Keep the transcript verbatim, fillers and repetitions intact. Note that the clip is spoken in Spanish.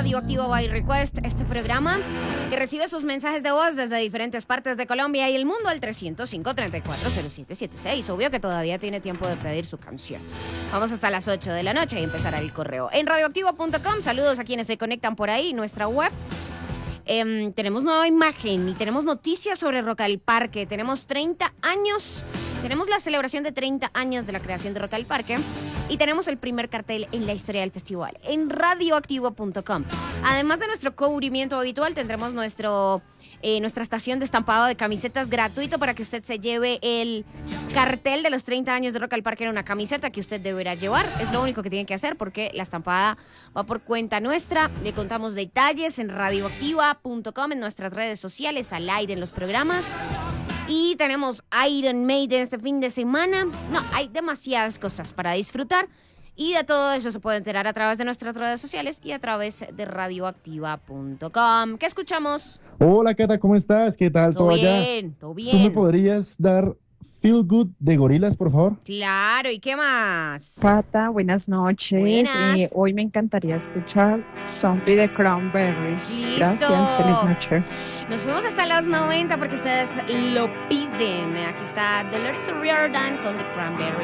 Radioactivo by Request, este programa que recibe sus mensajes de voz desde diferentes partes de Colombia y el mundo al tres cero cinco, tres cuatro cero siete siete seis. Obvio que todavía tiene tiempo de pedir su canción. Vamos hasta las ocho de la noche y empezará el correo. En radioactivo punto com, saludos a quienes se conectan por ahí, nuestra web. Eh, tenemos nueva imagen y tenemos noticias sobre Rock al Parque. Tenemos treinta años, tenemos la celebración de treinta años de la creación de Rock al Parque y tenemos el primer cartel en la historia del festival en radioactivo punto com. Además de nuestro cubrimiento habitual, tendremos nuestro, eh, nuestra estación de estampado de camisetas gratuito para que usted se lleve el cartel de los treinta años de Rock al Parque en una camiseta que usted deberá llevar. Es lo único que tiene que hacer porque la estampada va por cuenta nuestra. Le contamos detalles en radioactiva punto com, en nuestras redes sociales, al aire en los programas. Y tenemos Iron Maiden este fin de semana. No, hay demasiadas cosas para disfrutar. Y de todo eso se puede enterar a través de nuestras redes sociales y a través de radioactiva punto com. ¿Qué escuchamos? Hola, Cata, ¿cómo estás? ¿Qué tal todo, todo allá? bien, todo bien. ¿Tú me podrías dar Feel Good de Gorillaz, por favor? Claro, ¿y qué más? Pata, buenas noches. Buenas. Eh, hoy me encantaría escuchar Zombie de Cranberries. Listo. Gracias, feliz noche. Nos fuimos hasta los noventa porque ustedes lo piden. Aquí está Dolores O'Riordan con The Cranberries.